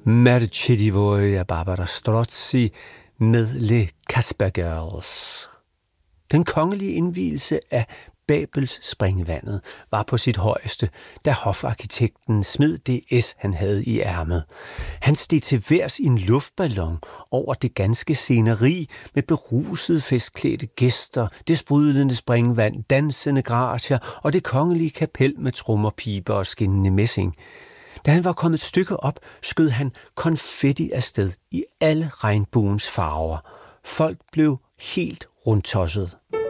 Merci af Barbara Strozzi med Le Casper Girls. Den kongelige indvielse af Babels springvandet var på sit højeste, da hofarkitekten smed det S, han havde i ærmet. Han steg til værs i en luftballon over det ganske sceneri med berusede festklædte gæster, det sprudlende springvand, dansende gracier og det kongelige kapel med trommer, piber og skinnende messing. Da han var kommet et stykke op, skød han konfetti afsted i alle regnbuens farver. Folk blev helt rundtosset.